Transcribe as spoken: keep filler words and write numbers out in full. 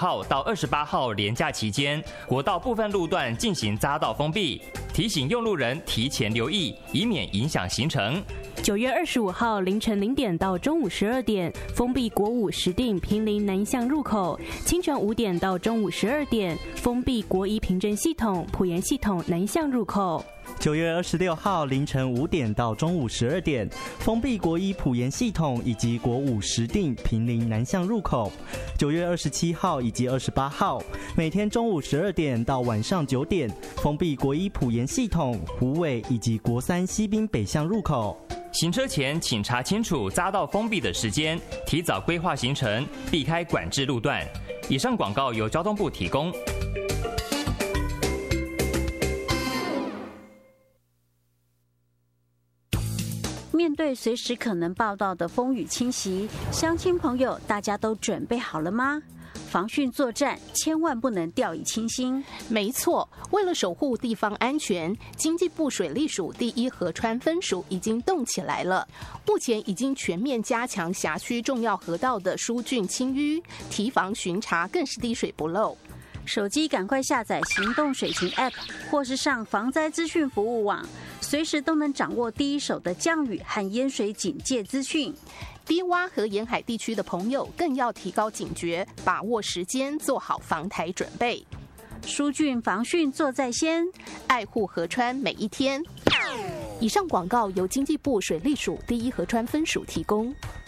号到二十八号连假期间，国道部分路段进行匝道封闭，提醒用路人提前留意，以免影响行程。 九月二十五号凌晨零点到中午十二点，封闭国五石碇坪林南向入口；清晨五点到中午十二点，封闭国一平镇系统埔盐系统南向入口。 九月二十六号凌晨五点到中午十二点，封闭国一埔盐系统以及国五石碇坪林南向入口。九月二十七号以及二十八号，每天中午十二点到晚上九点，封闭国一埔盐系统、虎尾以及国三西滨北向入口。 行车前请查清楚匝道封闭的时间，提早规划行程，避开管制路段。以上广告由交通部提供。 面对随时可能报道的风雨侵袭，乡亲朋友大家都准备好了吗？防汛作战千万不能掉以轻心。 没错，为了守护地方安全，经济部水利署第一河川分署已经动起来了。目前已经全面加强辖区重要河道的疏浚清淤，提防巡查更是滴水不漏。 手机赶快下载行动水情 App， 或是上防灾资讯服务网，随时都能掌握第一手的降雨和淹水警戒资讯。 低洼和沿海地区的朋友更要提高警觉，把握时间，做好防台准备。 疏浚防汛做在先， 爱护河川每一天。以上广告由经济部水利署第一河川分署提供。